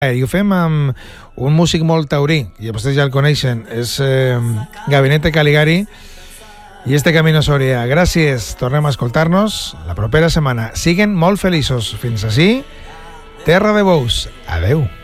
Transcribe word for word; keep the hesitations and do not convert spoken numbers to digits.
I ho fem amb un músic molt taurí, i vostès ja el coneixen, és eh, Gabinete Caligari, i este Camino Soria. Gràcies, tornem a escoltar-nos la propera setmana. Siguen molt feliços. Fins ací, Terra de Bous. Adeu.